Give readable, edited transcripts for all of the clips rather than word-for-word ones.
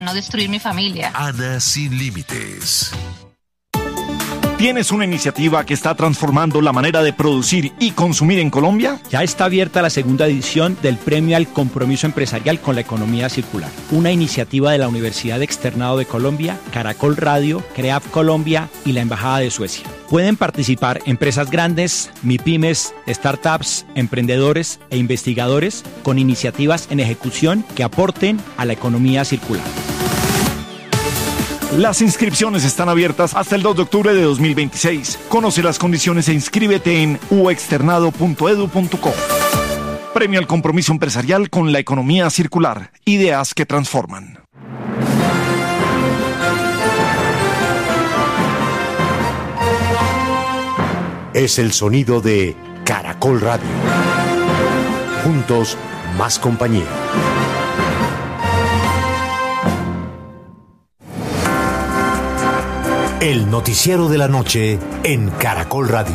no destruir mi familia. Ana sin límites. ¿Tienes una iniciativa que está transformando la manera de producir y consumir en Colombia? Ya está abierta la segunda edición del Premio al Compromiso Empresarial con la Economía Circular, una iniciativa de la Universidad Externado de Colombia, Caracol Radio, CREAF Colombia y la Embajada de Suecia. Pueden participar empresas grandes, MIPYMES, startups, emprendedores e investigadores con iniciativas en ejecución que aporten a la economía circular. Las inscripciones están abiertas hasta el 2 de octubre de 2026. Conoce las condiciones e inscríbete en uexternado.edu.co. Premio al Compromiso Empresarial con la Economía Circular. Ideas que transforman. Es el sonido de Caracol Radio. Juntos, más compañía. El noticiero de la noche en Caracol Radio.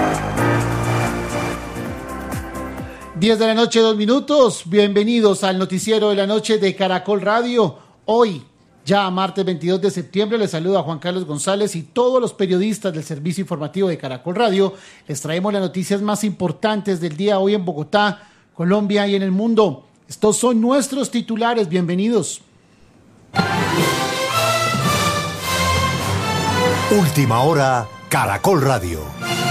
10 de la noche, 2 minutos. Bienvenidos al noticiero de la noche de Caracol Radio. Hoy, ya martes 22 de septiembre, les saluda Juan Carlos González y todos los periodistas del servicio informativo de Caracol Radio. Les traemos las noticias más importantes del día hoy en Bogotá, Colombia y en el mundo. Estos son nuestros titulares. Bienvenidos. Última hora, Caracol Radio.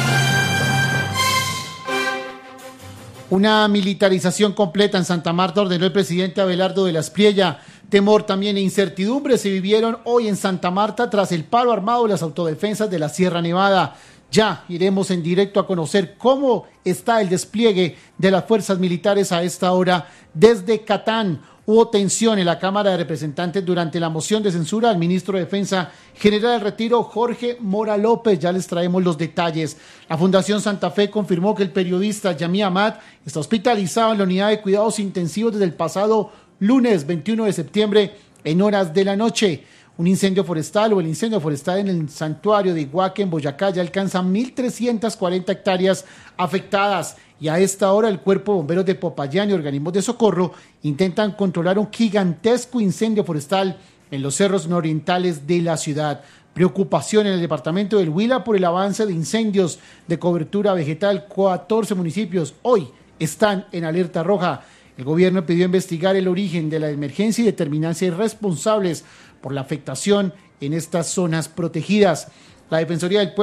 Una militarización completa en Santa Marta ordenó el presidente Abelardo de la Espriella. Temor también e incertidumbre se vivieron hoy en Santa Marta tras el paro armado de las autodefensas de la Sierra Nevada. Ya iremos en directo a conocer cómo está el despliegue de las fuerzas militares a esta hora desde Catán. Hubo tensión en la Cámara de Representantes durante la moción de censura al ministro de Defensa General del Retiro, Jorge Mora López. Ya les traemos los detalles. La Fundación Santa Fe confirmó que el periodista Yamí Amat está hospitalizado en la unidad de cuidados intensivos desde el pasado lunes 21 de septiembre en horas de la noche. El incendio forestal en el santuario de Iguaque, en Boyacá, ya alcanza 1.340 hectáreas afectadas. Y a esta hora el Cuerpo de Bomberos de Popayán y organismos de socorro intentan controlar un gigantesco incendio forestal en los cerros nororientales de la ciudad. Preocupación en el departamento del Huila por el avance de incendios de cobertura vegetal. 14 municipios hoy están en alerta roja. El gobierno pidió investigar el origen de la emergencia y determinar si hay responsables por la afectación en estas zonas protegidas. La Defensora del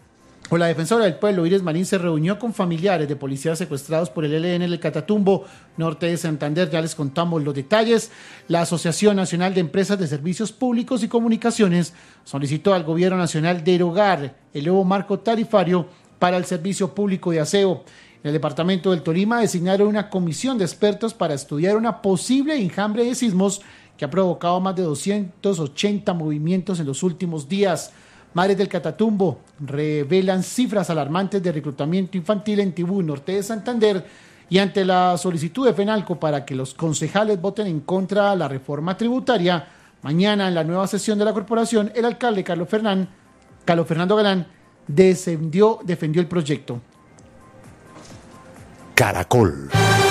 Pueblo, Iris Marín, se reunió con familiares de policías secuestrados por el ELN en el Catatumbo, norte de Santander. Ya les contamos los detalles. La Asociación Nacional de Empresas de Servicios Públicos y Comunicaciones solicitó al Gobierno Nacional derogar el nuevo marco tarifario para el servicio público de aseo. En el departamento del Tolima designaron una comisión de expertos para estudiar una posible enjambre de sismos que ha provocado más de 280 movimientos en los últimos días. Madres del Catatumbo revelan cifras alarmantes de reclutamiento infantil en Tibú, norte de Santander, y ante la solicitud de FENALCO para que los concejales voten en contra de la reforma tributaria, mañana en la nueva sesión de la corporación, el alcalde Carlos Fernando Galán defendió el proyecto. Caracol.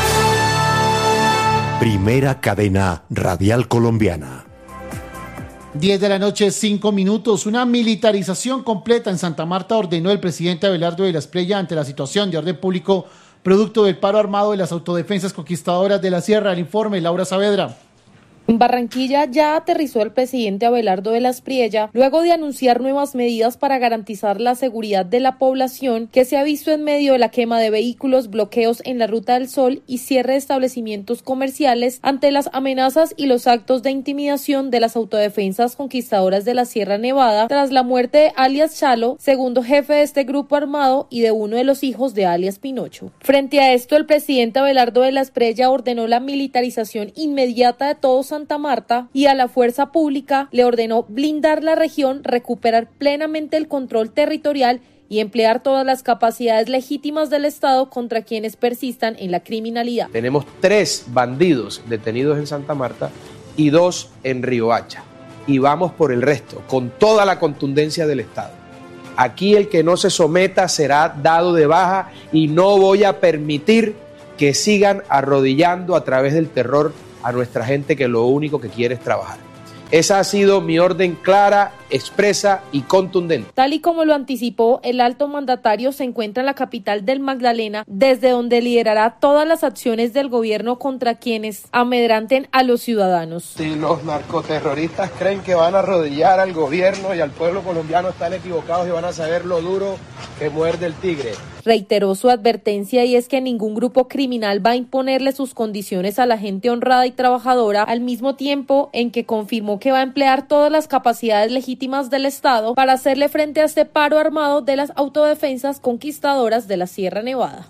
Primera cadena radial colombiana. 10 de la noche, 5 minutos. Una militarización completa en Santa Marta ordenó el presidente Abelardo de la Espriella ante la situación de orden público producto del paro armado de las autodefensas conquistadoras de la Sierra. El informe, Laura Saavedra. En Barranquilla ya aterrizó el presidente Abelardo de la Espriella luego de anunciar nuevas medidas para garantizar la seguridad de la población que se ha visto en medio de la quema de vehículos, bloqueos en la Ruta del Sol y cierre de establecimientos comerciales ante las amenazas y los actos de intimidación de las autodefensas conquistadoras de la Sierra Nevada tras la muerte de alias Chalo, segundo jefe de este grupo armado y de uno de los hijos de alias Pinocho. Frente a esto, el presidente Abelardo de la Espriella ordenó la militarización inmediata de todo Santa Marta y a la fuerza pública le ordenó blindar la región, recuperar plenamente el control territorial y emplear todas las capacidades legítimas del Estado contra quienes persistan en la criminalidad. Tenemos 3 bandidos detenidos en Santa Marta y 2 en Riohacha. Y vamos por el resto, con toda la contundencia del Estado. Aquí el que no se someta será dado de baja y no voy a permitir que sigan arrodillando a través del terror a nuestra gente que lo único que quiere es trabajar. Esa ha sido mi orden clara, expresa y contundente. Tal y como lo anticipó, el alto mandatario se encuentra en la capital del Magdalena, desde donde liderará todas las acciones del gobierno contra quienes amedranten a los ciudadanos. Si los narcoterroristas creen que van a arrodillar al gobierno y al pueblo colombiano, están equivocados y van a saber lo duro que muerde el tigre. Reiteró su advertencia, y es que ningún grupo criminal va a imponerle sus condiciones a la gente honrada y trabajadora, al mismo tiempo en que confirmó que va a emplear todas las capacidades legítimas del Estado para hacerle frente a este paro armado de las autodefensas conquistadoras de la Sierra Nevada.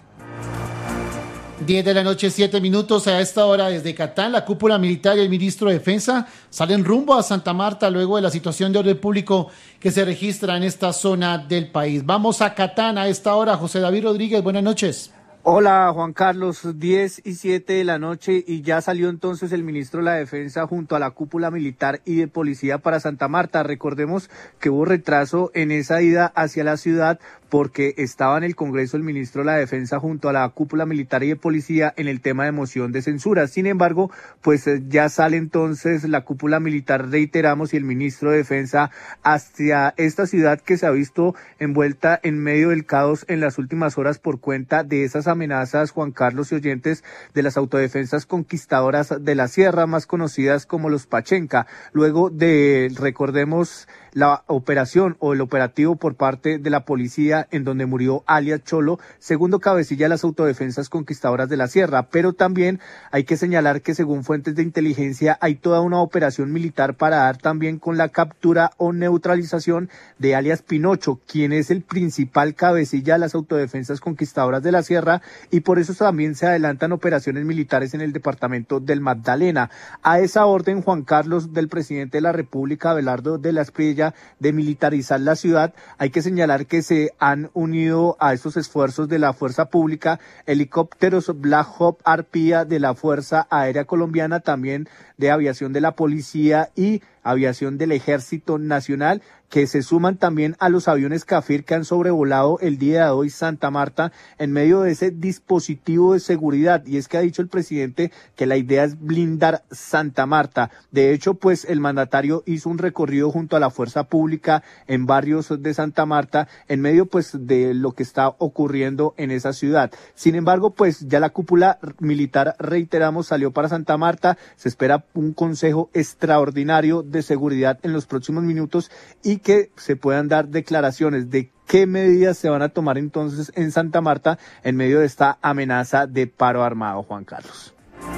10 de la noche, 7 minutos. A esta hora, desde Catán, la cúpula militar y el ministro de Defensa salen rumbo a Santa Marta luego de la situación de orden público que se registra en esta zona del país. Vamos a Catán a esta hora. José David Rodríguez, buenas noches. Hola Juan Carlos, 10 y 7 de la noche y ya salió entonces el ministro de la Defensa junto a la cúpula militar y de policía para Santa Marta. Recordemos que hubo retraso en esa ida hacia la ciudad porque estaba en el Congreso el ministro de la Defensa junto a la cúpula militar y de policía en el tema de moción de censura. Sin embargo, pues ya sale entonces la cúpula militar, reiteramos, y el ministro de Defensa hacia esta ciudad que se ha visto envuelta en medio del caos en las últimas horas por cuenta de esas amenazas, Juan Carlos y oyentes, de las autodefensas conquistadoras de la sierra, más conocidas como los Pachenca. Luego de, recordemos, la operación o el operativo por parte de la policía en donde murió alias Cholo, segundo cabecilla de las autodefensas conquistadoras de la sierra, pero también hay que señalar que según fuentes de inteligencia hay toda una operación militar para dar también con la captura o neutralización de alias Pinocho, quien es el principal cabecilla de las autodefensas conquistadoras de la sierra, y por eso también se adelantan operaciones militares en el departamento del Magdalena. A esa orden, Juan Carlos, del presidente de la República, Abelardo de la Espriella, de militarizar la ciudad, hay que señalar que se han unido a estos esfuerzos de la fuerza pública helicópteros Black Hawk Arpía de la Fuerza Aérea Colombiana, también de aviación de la policía y aviación del Ejército Nacional, que se suman también a los aviones Cafir que han sobrevolado el día de hoy Santa Marta en medio de ese dispositivo de seguridad. Y es que ha dicho el presidente que la idea es blindar Santa Marta. De hecho, pues el mandatario hizo un recorrido junto a la fuerza pública en barrios de Santa Marta en medio pues de lo que está ocurriendo en esa ciudad. Sin embargo, pues ya la cúpula militar, reiteramos, salió para Santa Marta. Se espera un consejo extraordinario de seguridad en los próximos minutos y que se puedan dar declaraciones de qué medidas se van a tomar entonces en Santa Marta en medio de esta amenaza de paro armado, Juan Carlos.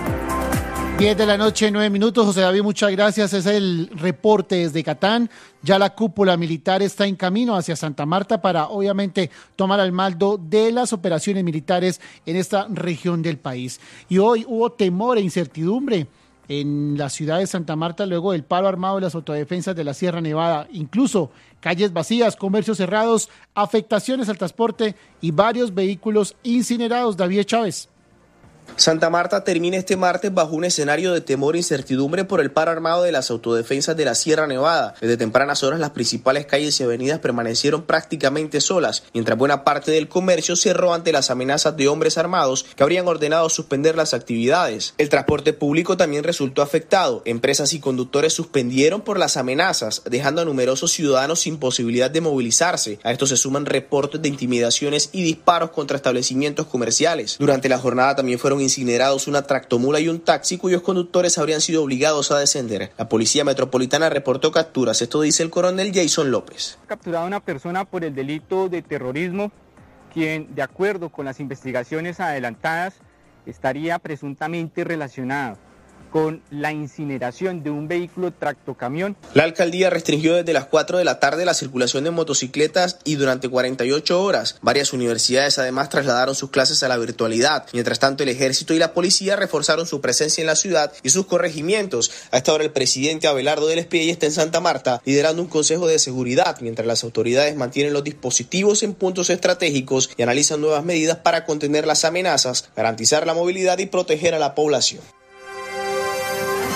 10 de la noche, 9 minutos. José David, muchas gracias. Es el reporte desde Catán. Ya la cúpula militar está en camino hacia Santa Marta para, obviamente, tomar al mando de las operaciones militares en esta región del país. Y hoy hubo temor e incertidumbre en la ciudad de Santa Marta luego del paro armado de las autodefensas de la Sierra Nevada. Incluso calles vacías, comercios cerrados, afectaciones al transporte y varios vehículos incinerados. David Chávez. Santa Marta termina este martes bajo un escenario de temor e incertidumbre por el paro armado de las autodefensas de la Sierra Nevada. Desde tempranas horas las principales calles y avenidas permanecieron prácticamente solas, mientras buena parte del comercio cerró ante las amenazas de hombres armados que habrían ordenado suspender las actividades. El transporte público también resultó afectado. Empresas y conductores suspendieron por las amenazas, dejando a numerosos ciudadanos sin posibilidad de movilizarse. A esto se suman reportes de intimidaciones y disparos contra establecimientos comerciales. Durante la jornada también fueron incinerados una tractomula y un taxi cuyos conductores habrían sido obligados a descender. La Policía Metropolitana reportó capturas. Esto dice el coronel Jason López. Capturado a una persona por el delito de terrorismo, quien, de acuerdo con las investigaciones adelantadas, estaría presuntamente relacionado con la incineración de un vehículo tractocamión. La alcaldía restringió desde las 4 de la tarde la circulación de motocicletas y durante 48 horas. Varias universidades además trasladaron sus clases a la virtualidad. Mientras tanto, el ejército y la policía reforzaron su presencia en la ciudad y sus corregimientos. A esta hora el presidente Abelardo de la Espriella está en Santa Marta liderando un consejo de seguridad, mientras las autoridades mantienen los dispositivos en puntos estratégicos y analizan nuevas medidas para contener las amenazas, garantizar la movilidad y proteger a la población.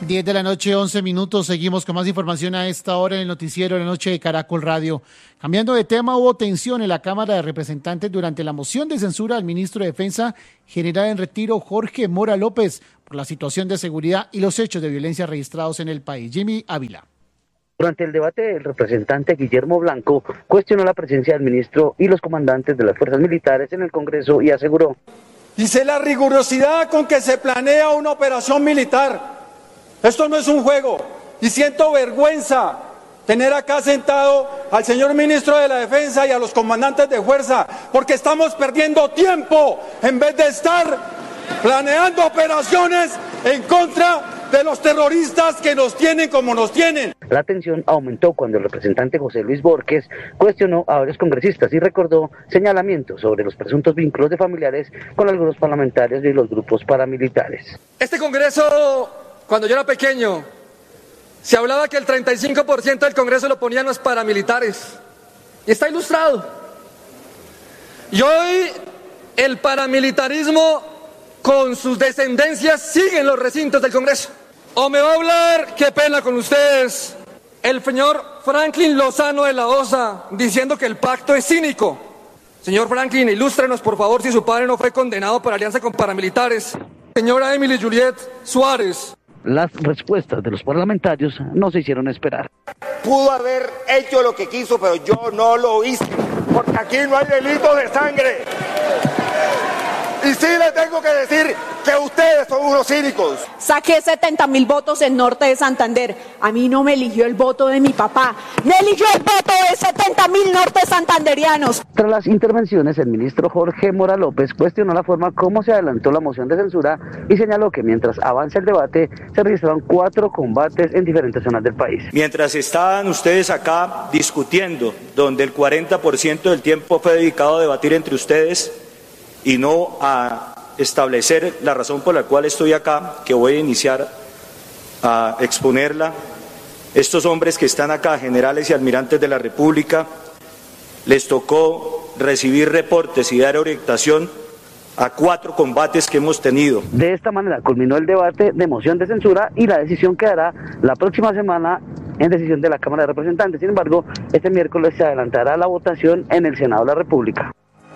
10 de la noche, 11 minutos. Seguimos con más información a esta hora en el noticiero de la noche de Caracol Radio. Cambiando de tema, hubo tensión en la Cámara de Representantes durante la moción de censura al ministro de Defensa, general en retiro Jorge Mora López, por la situación de seguridad y los hechos de violencia registrados en el país. Jimmy Ávila. Durante el debate, el representante Guillermo Blanco cuestionó la presencia del ministro y los comandantes de las fuerzas militares en el Congreso y aseguró: dice la rigurosidad con que se planea una operación militar. Esto no es un juego y siento vergüenza tener acá sentado al señor ministro de la Defensa y a los comandantes de fuerza, porque estamos perdiendo tiempo en vez de estar planeando operaciones en contra de los terroristas que nos tienen como nos tienen. La tensión aumentó cuando el representante José Luis Borges cuestionó a varios congresistas y recordó señalamientos sobre los presuntos vínculos de familiares con algunos parlamentarios y los grupos paramilitares. Este Congreso, cuando yo era pequeño, se hablaba que el 35% del Congreso lo ponían los paramilitares. Y está ilustrado. Y hoy el paramilitarismo con sus descendencias sigue en los recintos del Congreso. O me va a hablar, qué pena con ustedes, el señor Franklin Lozano de la OSA, diciendo que el pacto es cínico. Señor Franklin, ilústrenos por favor si su padre no fue condenado por alianza con paramilitares. Señora Emily Juliet Suárez. Las respuestas de los parlamentarios no se hicieron esperar. Pudo haber hecho lo que quiso, pero yo no lo hice, porque aquí no hay delito de sangre. Y sí le tengo que decir que ustedes son unos cínicos. Saqué 70.000 votos en Norte de Santander. A mí no me eligió el voto de mi papá, me eligió el voto de 70.000 norte santanderianos. Tras las intervenciones, el ministro Jorge Mora López cuestionó la forma como se adelantó la moción de censura y señaló que mientras avanza el debate se registraron 4 combates en diferentes zonas del país. Mientras estaban ustedes acá discutiendo, donde el 40% del tiempo fue dedicado a debatir entre ustedes y no a establecer la razón por la cual estoy acá, que voy a iniciar a exponerla. Estos hombres que están acá, generales y almirantes de la República, les tocó recibir reportes y dar orientación a 4 combates que hemos tenido. De esta manera culminó el debate de moción de censura y la decisión quedará la próxima semana en decisión de la Cámara de Representantes. Sin embargo, este miércoles se adelantará la votación en el Senado de la República.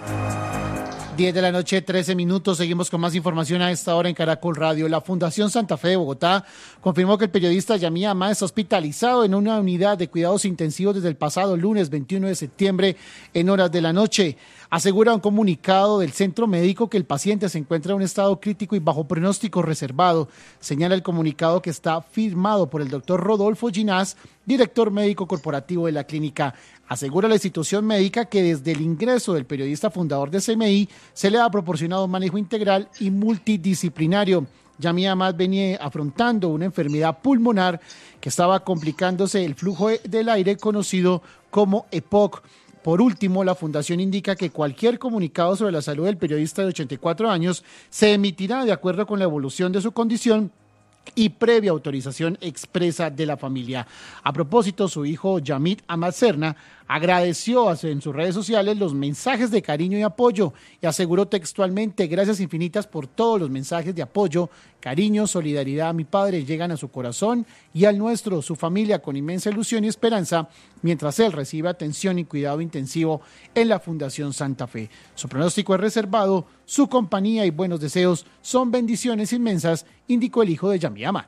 10 de la noche, 13 minutos. Seguimos con más información a esta hora en Caracol Radio. La Fundación Santa Fe de Bogotá confirmó que el periodista Yamí Amá está hospitalizado en una unidad de cuidados intensivos desde el pasado lunes 21 de septiembre en horas de la noche. Asegura un comunicado del centro médico que el paciente se encuentra en un estado crítico y bajo pronóstico reservado. Señala el comunicado que está firmado por el doctor Rodolfo Ginás, director médico corporativo de la clínica. Asegura la institución médica que desde el ingreso del periodista fundador de CMI se le ha proporcionado un manejo integral y multidisciplinario. Yamí Amad venía afrontando una enfermedad pulmonar que estaba complicándose el flujo del aire conocido como EPOC. Por último, la Fundación indica que cualquier comunicado sobre la salud del periodista de 84 años se emitirá de acuerdo con la evolución de su condición y previa autorización expresa de la familia. A propósito, su hijo Yamit Amad Serna agradeció en sus redes sociales los mensajes de cariño y apoyo y aseguró textualmente: gracias infinitas por todos los mensajes de apoyo, cariño, solidaridad a mi padre llegan a su corazón y al nuestro, su familia, con inmensa ilusión y esperanza, mientras él recibe atención y cuidado intensivo en la Fundación Santa Fe. Su pronóstico es reservado, su compañía y buenos deseos son bendiciones inmensas, indicó el hijo de Yamí Amad.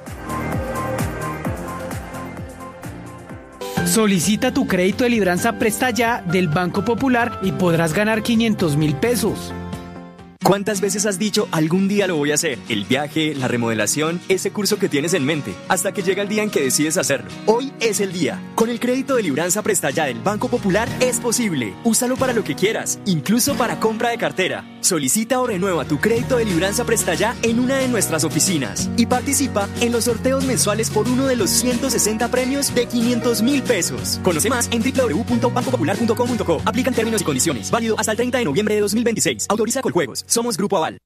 Solicita tu crédito de libranza Presta Ya del Banco Popular y podrás ganar 500.000 pesos. ¿Cuántas veces has dicho algún día lo voy a hacer? El viaje, la remodelación, ese curso que tienes en mente, hasta que llega el día en que decides hacerlo. Hoy es el día. Con el crédito de libranza Presta Ya del Banco Popular es posible. Úsalo para lo que quieras, incluso para compra de cartera. Solicita o renueva tu crédito de libranza Presta Ya en una de nuestras oficinas y participa en los sorteos mensuales por uno de los 160 premios de 500.000 pesos. Conoce más en www.bancopopular.com.co. Aplican términos y condiciones. Válido hasta el 30 de noviembre de 2026. Autoriza Coljuegos. Somos Grupo Aval.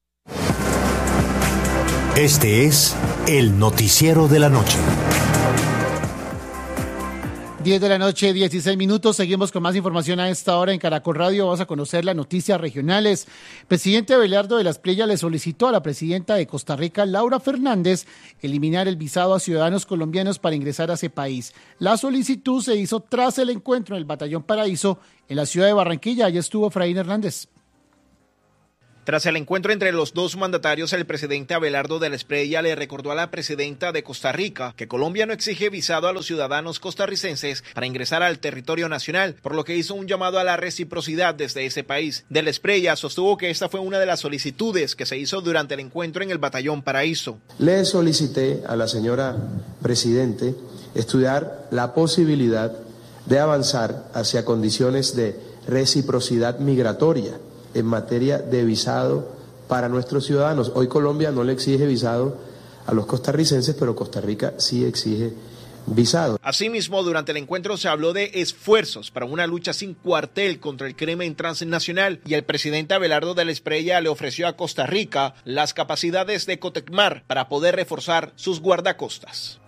Este es el noticiero de la noche. 10 de la noche, 16 minutos. Seguimos con más información a esta hora en Caracol Radio. Vamos a conocer las noticias regionales. Presidente Abelardo de las Prieya le solicitó a la presidenta de Costa Rica, Laura Fernández, eliminar el visado a ciudadanos colombianos para ingresar a ese país. La solicitud se hizo tras el encuentro en el Batallón Paraíso en la ciudad de Barranquilla. Allí estuvo Efraín Hernández. Tras el encuentro entre los dos mandatarios, el presidente Abelardo de las Prieya le recordó a la presidenta de Costa Rica que Colombia no exige visado a los ciudadanos costarricenses para ingresar al territorio nacional, por lo que hizo un llamado a la reciprocidad desde ese país. De las Prieya sostuvo que esta fue una de las solicitudes que se hizo durante el encuentro en el Batallón Paraíso. Le solicité a la señora presidente estudiar la posibilidad de avanzar hacia condiciones de reciprocidad migratoria en materia de visado para nuestros ciudadanos. Hoy Colombia no le exige visado a los costarricenses, pero Costa Rica sí exige visado. Asimismo, durante el encuentro se habló de esfuerzos para una lucha sin cuartel contra el crimen transnacional y el presidente Abelardo de las Prieya le ofreció a Costa Rica las capacidades de Cotecmar para poder reforzar sus guardacostas.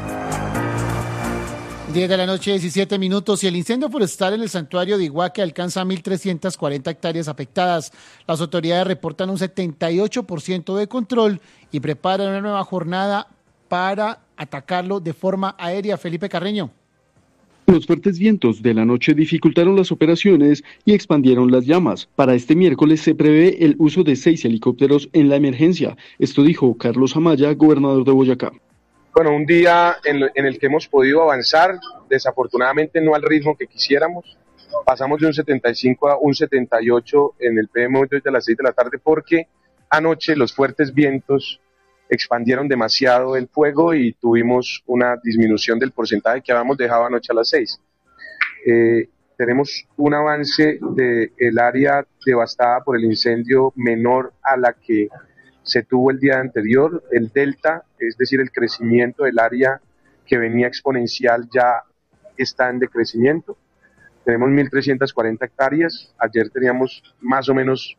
10 de la noche, 17 minutos, y el incendio forestal en el santuario de Iguaque alcanza 1.340 hectáreas afectadas. Las autoridades reportan un 78% de control y preparan una nueva jornada para atacarlo de forma aérea. Felipe Carreño. Los fuertes vientos de la noche dificultaron las operaciones y expandieron las llamas. Para este miércoles se prevé el uso de 6 helicópteros en la emergencia. Esto dijo Carlos Amaya, gobernador de Boyacá. Bueno, un día en el que hemos podido avanzar, desafortunadamente no al ritmo que quisiéramos. Pasamos de un 75 a un 78 en el PM hoy desde las 6 de la tarde porque anoche los fuertes vientos expandieron demasiado el fuego y tuvimos una disminución del porcentaje que habíamos dejado anoche a las 6. Tenemos un avance del área devastada por el incendio menor a la que se tuvo el día anterior. El delta, es decir, el crecimiento del área que venía exponencial ya está en decrecimiento. Tenemos 1.340 hectáreas, ayer teníamos más o menos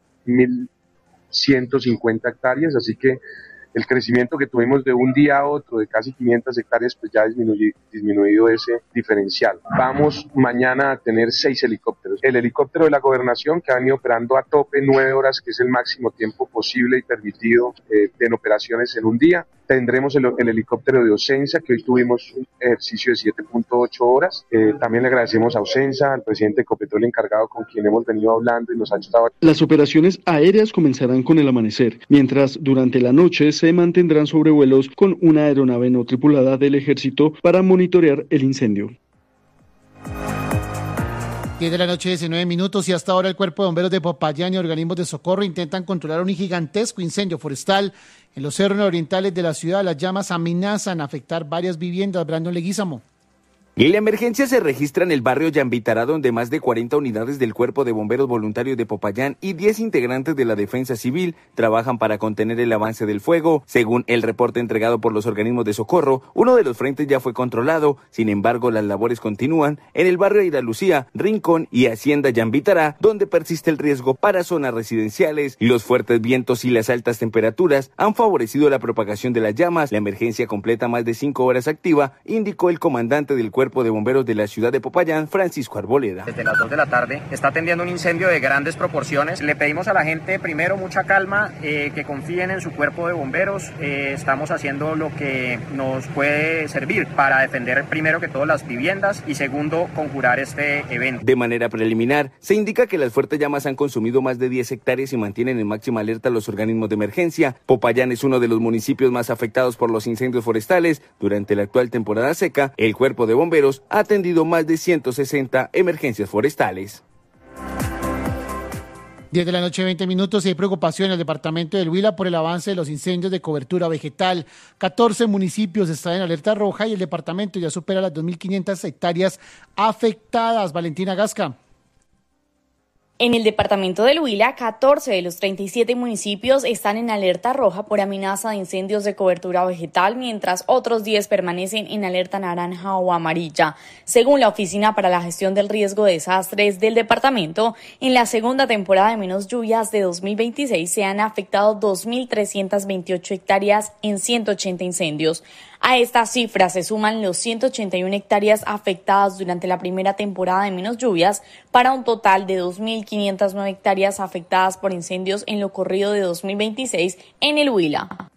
1.150 hectáreas, así que el crecimiento que tuvimos de un día a otro de casi 500 hectáreas, pues ya ha disminuido ese diferencial. Vamos mañana a tener 6 helicópteros. El helicóptero de la gobernación que ha venido operando a tope 9 horas, que es el máximo tiempo posible y permitido en operaciones en un día. Tendremos el helicóptero de Ocensa, que hoy tuvimos un ejercicio de 7.8 horas. También le agradecemos a Ocensa, al presidente de Ecopetrol encargado con quien hemos venido hablando y nos ha ayudado. Las operaciones aéreas comenzarán con el amanecer, mientras durante la noche se mantendrán sobrevuelos con una aeronave no tripulada del ejército para monitorear el incendio. 10 de la noche, 19 minutos, y hasta ahora el Cuerpo de Bomberos de Popayán y organismos de socorro intentan controlar un gigantesco incendio forestal en los cerros orientales de la ciudad. Las llamas amenazan afectar varias viviendas. Brandon Leguízamo. Y la emergencia se registra en el barrio Yambitará, donde más de 40 unidades del Cuerpo de Bomberos Voluntarios de Popayán y 10 integrantes de la Defensa Civil trabajan para contener el avance del fuego. Según el reporte entregado por los organismos de socorro, uno de los frentes ya fue controlado. Sin embargo, las labores continúan en el barrio Ida Lucía, Rincón y Hacienda Yambitará, donde persiste el riesgo para zonas residenciales. Los fuertes vientos y las altas temperaturas han favorecido la propagación de las llamas. La emergencia completa más de 5 horas activa, indicó el comandante del Cuerpo de Bomberos de la ciudad de Popayán, Francisco Arboleda. Desde las 2 de la tarde está atendiendo un incendio de grandes proporciones. Le pedimos a la gente primero mucha calma, que confíen en su cuerpo de bomberos. Estamos haciendo lo que nos puede servir para defender primero que todo las viviendas y segundo conjurar este evento. De manera preliminar, se indica que las fuertes llamas han consumido más de 10 hectáreas y mantienen en máxima alerta a los organismos de emergencia. Popayán es uno de los municipios más afectados por los incendios forestales. Durante la actual temporada seca, el Cuerpo de Bomberos ha atendido más de 160 emergencias forestales. 10 de la noche, 20 minutos, y hay preocupación en el departamento del Huila por el avance de los incendios de cobertura vegetal. 14 municipios están en alerta roja y el departamento ya supera las 2.500 hectáreas afectadas. Valentina Gasca. En el departamento del Huila, 14 de los 37 municipios están en alerta roja por amenaza de incendios de cobertura vegetal, mientras otros 10 permanecen en alerta naranja o amarilla. Según la Oficina para la Gestión del Riesgo de Desastres del departamento, en la segunda temporada de menos lluvias de 2026 se han afectado 2.328 hectáreas en 180 incendios. A estas cifras se suman los 181 hectáreas afectadas durante la primera temporada de menos lluvias, para un total de 2.509 hectáreas afectadas por incendios en lo corrido de 2026 en el Huila.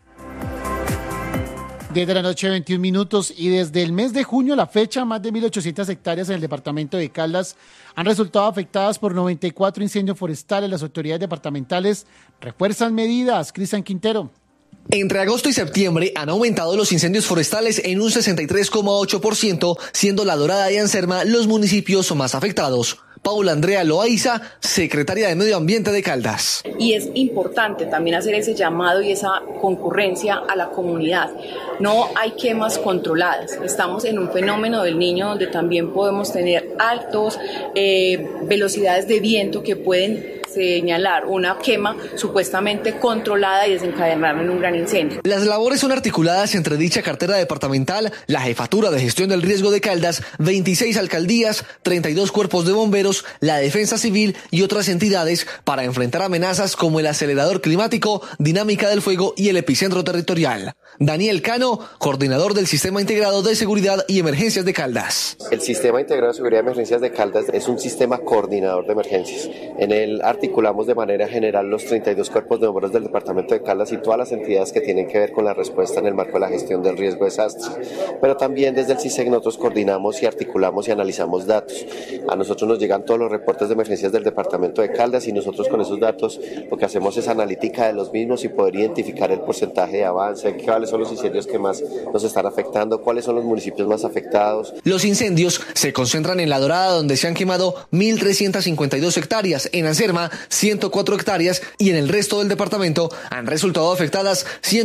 10 de la noche, 21 minutos, y desde el mes de junio a la fecha, más de 1.800 hectáreas en el departamento de Caldas han resultado afectadas por 94 incendios forestales. Las autoridades departamentales refuerzan medidas. Cristian Quintero. Entre agosto y septiembre han aumentado los incendios forestales en un 63,8%, siendo La Dorada y Anserma los municipios más afectados. Paula Andrea Loaiza, secretaria de Medio Ambiente de Caldas. Y es importante también hacer ese llamado y esa concurrencia a la comunidad. No hay quemas controladas. Estamos en un fenómeno del Niño donde también podemos tener altas velocidades de viento que pueden señalar una quema supuestamente controlada y desencadenar en un gran incendio. Las labores son articuladas entre dicha cartera departamental, la Jefatura de Gestión del Riesgo de Caldas, 26 alcaldías, 32 cuerpos de bomberos, la Defensa Civil y otras entidades para enfrentar amenazas como el acelerador climático, dinámica del fuego y el epicentro territorial. Daniel Cano, coordinador del Sistema Integrado de Seguridad y Emergencias de Caldas. El Sistema Integrado de Seguridad y Emergencias de Caldas es un sistema coordinador de emergencias. En él articulamos de manera general los 32 cuerpos de bomberos del departamento de Caldas y todas las entidades que tienen que ver con la respuesta en el marco de la gestión del riesgo de desastres. Pero también desde el CISEC nosotros coordinamos y articulamos y analizamos datos. A nosotros nos llegan todos los reportes de emergencias del departamento de Caldas y nosotros con esos datos lo que hacemos es analítica de los mismos y poder identificar el porcentaje de avance, cuáles son los incendios que más nos están afectando, cuáles son los municipios más afectados. Los incendios se concentran en La Dorada, donde se han quemado 1.352 hectáreas, en Anserma 104 hectáreas y en el resto del departamento han resultado afectadas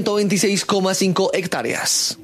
126,5 hectáreas.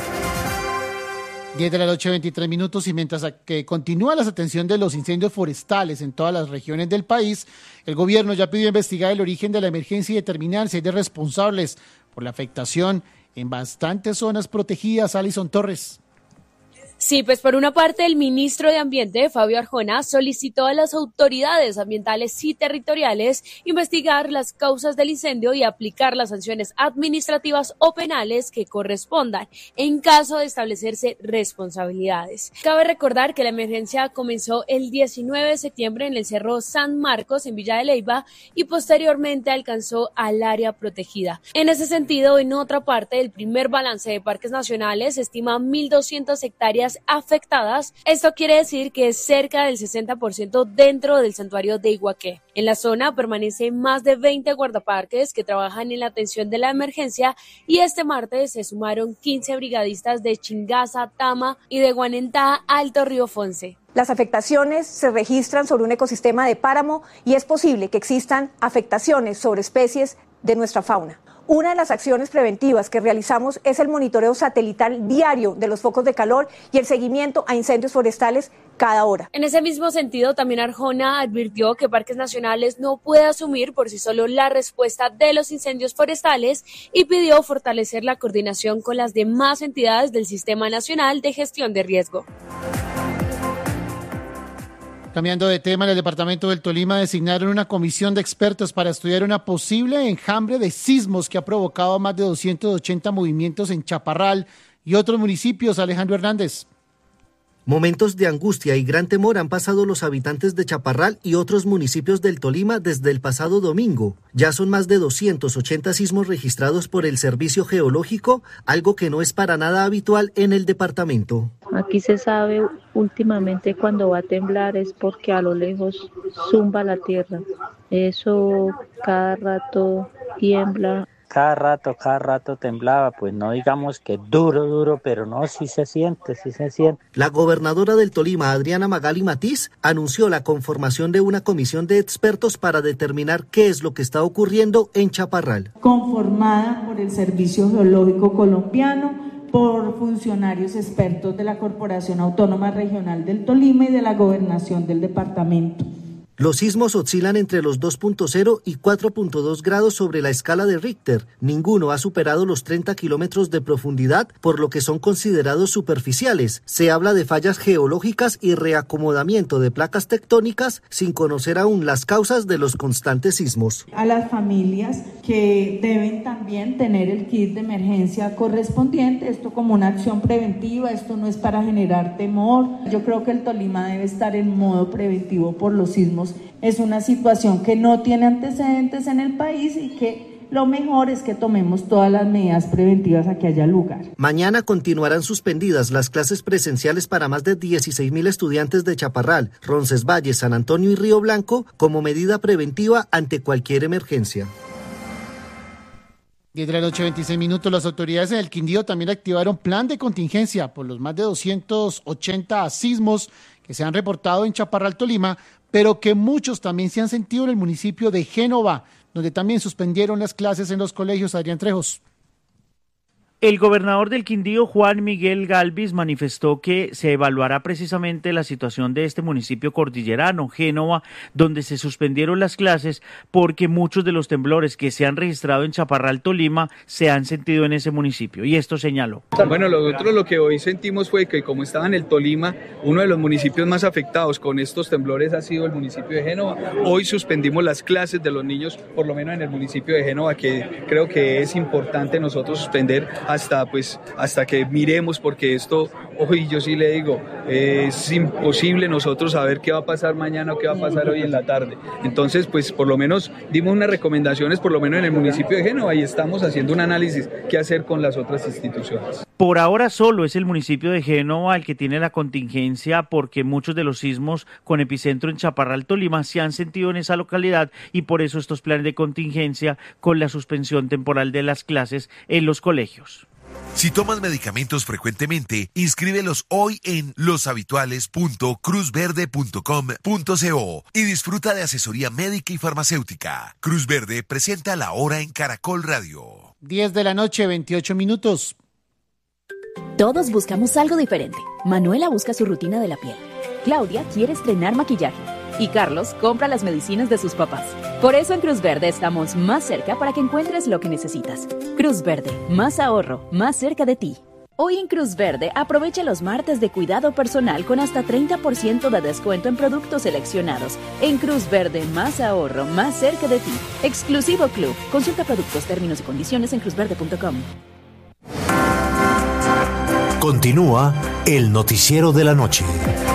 10 de la noche, 23 minutos, y mientras que continúa la atención de los incendios forestales en todas las regiones del país, el gobierno ya pidió investigar el origen de la emergencia y determinar si hay responsables por la afectación en bastantes zonas protegidas. Alison Torres. Sí, pues por una parte el ministro de Ambiente, Fabio Arjona, solicitó a las autoridades ambientales y territoriales investigar las causas del incendio y aplicar las sanciones administrativas o penales que correspondan en caso de establecerse responsabilidades. Cabe recordar que la emergencia comenzó el 19 de septiembre en el Cerro San Marcos, en Villa de Leyva, y posteriormente alcanzó al área protegida. En ese sentido, en otra parte, el primer balance de parques nacionales estima 1.200 hectáreas afectadas. Esto quiere decir que es cerca del 60% dentro del santuario de Iguaqué. En la zona permanecen más de 20 guardaparques que trabajan en la atención de la emergencia, y este martes se sumaron 15 brigadistas de Chingaza, Tama y de Guanentá, Alto Río Fonce. Las afectaciones se registran sobre un ecosistema de páramo y es posible que existan afectaciones sobre especies de nuestra fauna. Una de las acciones preventivas que realizamos es el monitoreo satelital diario de los focos de calor y el seguimiento a incendios forestales cada hora. En ese mismo sentido, también Arjona advirtió que Parques Nacionales no puede asumir por sí solo la respuesta de los incendios forestales y pidió fortalecer la coordinación con las demás entidades del Sistema Nacional de Gestión de Riesgo. Cambiando de tema, en el departamento del Tolima designaron una comisión de expertos para estudiar una posible enjambre de sismos que ha provocado más de 280 movimientos en Chaparral y otros municipios. Alejandro Hernández. Momentos de angustia y gran temor han pasado los habitantes de Chaparral y otros municipios del Tolima desde el pasado domingo. Ya son más de 280 sismos registrados por el Servicio Geológico, algo que no es para nada habitual en el departamento. Aquí se sabe últimamente cuando va a temblar es porque a lo lejos zumba la tierra. Eso cada rato tiembla. Cada rato temblaba, pues no digamos que duro, pero no, sí se siente. La gobernadora del Tolima, Adriana Magali Matiz, anunció la conformación de una comisión de expertos para determinar qué es lo que está ocurriendo en Chaparral. Conformada por el Servicio Geológico Colombiano, por funcionarios expertos de la Corporación Autónoma Regional del Tolima y de la Gobernación del departamento. Los sismos oscilan entre los 2.0 y 4.2 grados sobre la escala de Richter. Ninguno ha superado los 30 kilómetros de profundidad, por lo que son considerados superficiales. Se habla de fallas geológicas y reacomodamiento de placas tectónicas sin conocer aún las causas de los constantes sismos. A las familias que deben también tener el kit de emergencia correspondiente, esto como una acción preventiva, esto no es para generar temor. Yo creo que el Tolima debe estar en modo preventivo por los sismos. Es una situación que no tiene antecedentes en el país y que lo mejor es que tomemos todas las medidas preventivas a que haya lugar. Mañana continuarán suspendidas las clases presenciales para más de 16.000 estudiantes de Chaparral, Roncesvalles, San Antonio y Río Blanco como medida preventiva ante cualquier emergencia. 10 de la noche, 26 minutos. Las autoridades en el Quindío también activaron plan de contingencia por los más de 280 sismos que se han reportado en Chaparral, Tolima, pero que muchos también se han sentido en el municipio de Génova, donde también suspendieron las clases en los colegios. Adrián Trejos. El gobernador del Quindío, Juan Miguel Galvis, manifestó que se evaluará precisamente la situación de este municipio cordillerano, Génova, donde se suspendieron las clases porque muchos de los temblores que se han registrado en Chaparral, Tolima, se han sentido en ese municipio. Y esto señaló. Bueno, nosotros lo que hoy sentimos fue que como estaba en el Tolima, uno de los municipios más afectados con estos temblores ha sido el municipio de Génova. Hoy suspendimos las clases de los niños, por lo menos en el municipio de Génova, que creo que es importante nosotros suspender hasta que miremos, porque esto, hoy yo sí le digo, es imposible nosotros saber qué va a pasar mañana o qué va a pasar hoy en la tarde. Entonces, pues por lo menos dimos unas recomendaciones, por lo menos en el municipio de Génova, y estamos haciendo un análisis qué hacer con las otras instituciones. Por ahora solo es el municipio de Génova el que tiene la contingencia, porque muchos de los sismos con epicentro en Chaparral, Tolima, se han sentido en esa localidad, y por eso estos planes de contingencia con la suspensión temporal de las clases en los colegios. Si tomas medicamentos frecuentemente, inscríbelos hoy en loshabituales.cruzverde.com.co y disfruta de asesoría médica y farmacéutica. Cruz Verde presenta La Hora en Caracol Radio. 10 de la noche, 28 minutos. Todos buscamos algo diferente. Manuela busca su rutina de la piel. Claudia quiere estrenar maquillaje. Y Carlos compra las medicinas de sus papás. Por eso en Cruz Verde estamos más cerca para que encuentres lo que necesitas. Cruz Verde, más ahorro, más cerca de ti. Hoy en Cruz Verde aprovecha los martes de cuidado personal con hasta 30% de descuento en productos seleccionados. En Cruz Verde, más ahorro, más cerca de ti. Exclusivo Club. Consulta productos, términos y condiciones en cruzverde.com. Continúa el noticiero de la noche.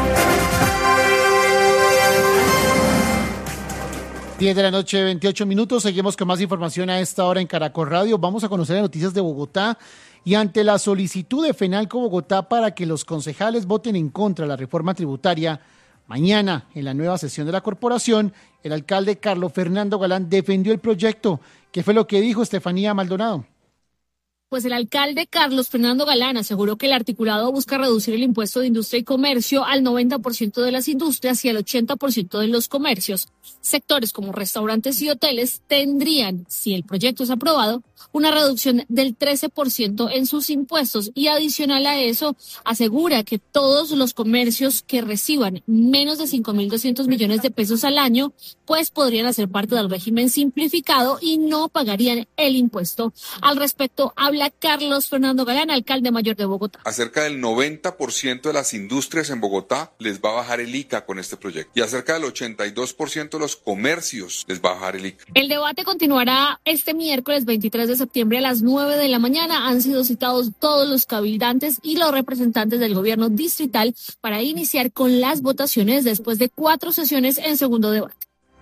10 de la noche, 28 minutos. Seguimos con más información a esta hora en Caracol Radio. Vamos a conocer las noticias de Bogotá. Y ante la solicitud de FENALCO Bogotá para que los concejales voten en contra de la reforma tributaria, mañana, en la nueva sesión de la corporación, el alcalde Carlos Fernando Galán defendió el proyecto. ¿Qué fue lo que dijo Estefanía Maldonado? Pues el alcalde Carlos Fernando Galán aseguró que el articulado busca reducir el impuesto de industria y comercio al 90% de las industrias y al 80% de los comercios. Sectores como restaurantes y hoteles tendrían, si el proyecto es aprobado, una reducción del 13% en sus impuestos, y adicional a eso asegura que todos los comercios que reciban menos de 5.200 millones de pesos al año pues podrían hacer parte del régimen simplificado y no pagarían el impuesto. Al respecto habla Carlos Fernando Galán, alcalde mayor de Bogotá. A cerca del 90% de las industrias en Bogotá les va a bajar el ICA con este proyecto, y a cerca del 82% de los comercios les va a bajar el ICA. El debate continuará este miércoles 23 de septiembre a las 9 de la mañana. Han sido citados todos los cabildantes y los representantes del gobierno distrital para iniciar con las votaciones después de 4 sesiones en segundo debate.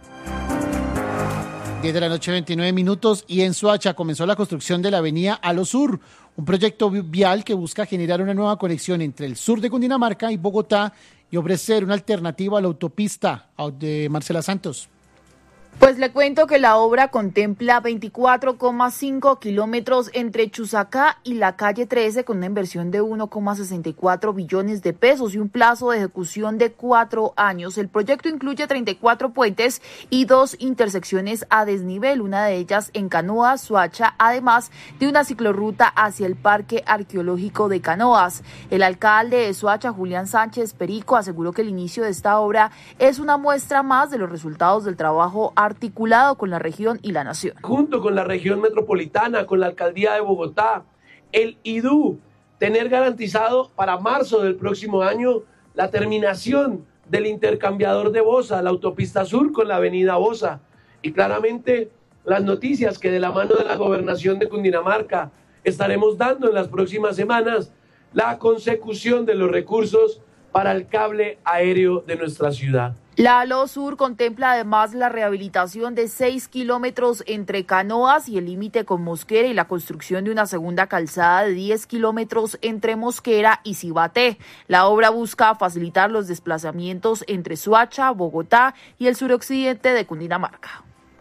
10 de la noche, 29 minutos, y en Soacha comenzó la construcción de la avenida Alo Sur, un proyecto vial que busca generar una nueva conexión entre el sur de Cundinamarca y Bogotá y ofrecer una alternativa a la autopista de Marcela Santos. Pues le cuento que la obra contempla 24,5 kilómetros entre Chusacá y la calle 13 con una inversión de 1,64 billones de pesos y un plazo de ejecución de 4 años. El proyecto incluye 34 puentes y 2 intersecciones a desnivel, una de ellas en Canoas, Soacha, además de una ciclorruta hacia el Parque Arqueológico de Canoas. El alcalde de Soacha, Julián Sánchez Perico, aseguró que el inicio de esta obra es una muestra más de los resultados del trabajo articulado con la región y la nación. Junto con la región metropolitana, con la alcaldía de Bogotá, el IDU, tener garantizado para marzo del próximo año la terminación del intercambiador de Bosa, la autopista sur con la avenida Bosa. Y claramente las noticias que de la mano de la gobernación de Cundinamarca estaremos dando en las próximas semanas, la consecución de los recursos para el cable aéreo de nuestra ciudad. La ALO Sur contempla además la rehabilitación de 6 kilómetros entre Canoas y el límite con Mosquera y la construcción de una segunda calzada de 10 kilómetros entre Mosquera y Cibaté. La obra busca facilitar los desplazamientos entre Soacha, Bogotá y el suroccidente de Cundinamarca.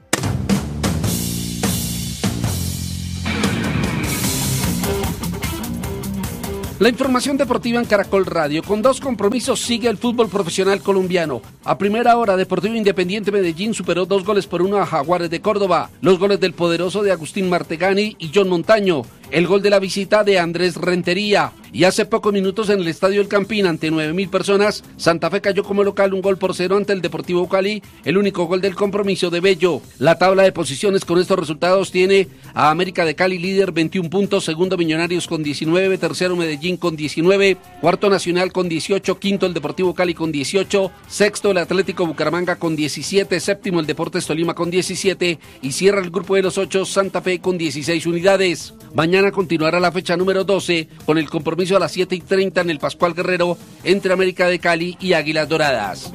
La información deportiva en Caracol Radio. Con 2 compromisos sigue el fútbol profesional colombiano. A primera hora, Deportivo Independiente Medellín superó 2-1 a Jaguares de Córdoba. Los goles del poderoso de Agustín Martegani y John Montaño. El gol de la visita de Andrés Rentería. Y hace pocos minutos en el Estadio El Campín, ante 9.000 personas, Santa Fe cayó como local 1-0 ante el Deportivo Cali, el único gol del compromiso de Bello. La tabla de posiciones con estos resultados tiene a América de Cali líder 21 puntos, segundo Millonarios con 19, tercero Medellín con 19, cuarto Nacional con 18, quinto el Deportivo Cali con 18, sexto el Atlético Bucaramanga con 17, séptimo el Deportes Tolima con 17 y cierra el grupo de los 8 Santa Fe con 16 unidades. Mañana continuará la fecha número 12 con el compromiso a las 7:30 en el Pascual Guerrero entre América de Cali y Águilas Doradas.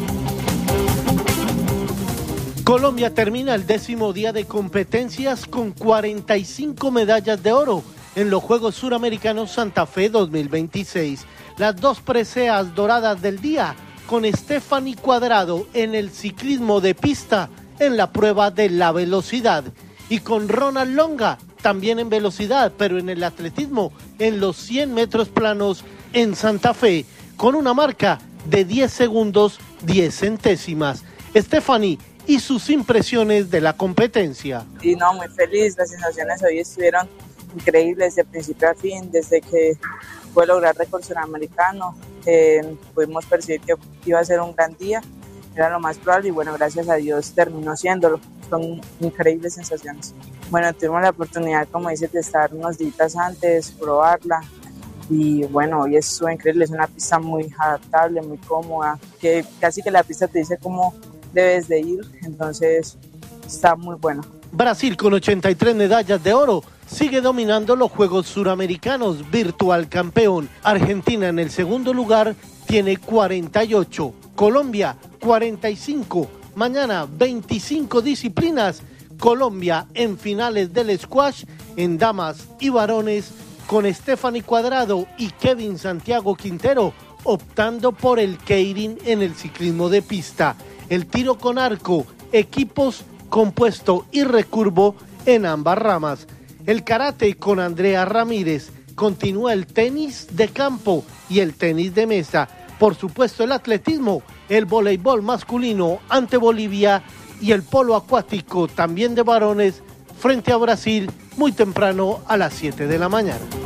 Colombia termina el 10º día de competencias con 45 medallas de oro en los Juegos Suramericanos Santa Fe 2026. Las 2 preseas doradas del día con Stephanie Cuadrado en el ciclismo de pista en la prueba de la velocidad y con Ronald Longa también en velocidad, pero en el atletismo en los 100 metros planos en Santa Fe con una marca de 10 segundos 10 centésimas. Stephanie y sus impresiones de la competencia. Y no, muy feliz, las sensaciones hoy estuvieron increíbles de principio a fin, desde que pude lograr récord suramericano, pudimos percibir que iba a ser un gran día, era lo más probable y bueno, gracias a Dios terminó siéndolo, son increíbles sensaciones. Bueno, tuvimos la oportunidad, como dices, de estar unos días antes, probarla y bueno, hoy estuvo increíble, es una pista muy adaptable, muy cómoda, que casi que la pista te dice cómo debes de ir, entonces está muy bueno. Brasil con 83 medallas de oro sigue dominando los Juegos Suramericanos, virtual campeón. Argentina en el segundo lugar tiene 48, Colombia 45, mañana 25 disciplinas, Colombia en finales del squash en damas y varones con Stephanie Cuadrado y Kevin Santiago Quintero optando por el keirin en el ciclismo de pista, el tiro con arco, equipos compuesto y recurvo en ambas ramas. El karate con Andrea Ramírez, continúa el tenis de campo y el tenis de mesa, por supuesto el atletismo, el voleibol masculino ante Bolivia y el polo acuático también de varones frente a Brasil muy temprano a las 7 de la mañana.